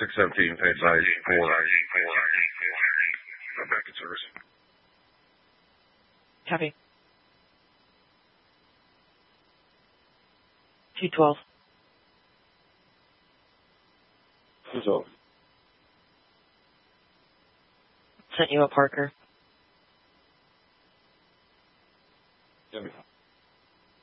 617, page 94. I'm back in service. Copy. 212. 212. Sent you a Parker.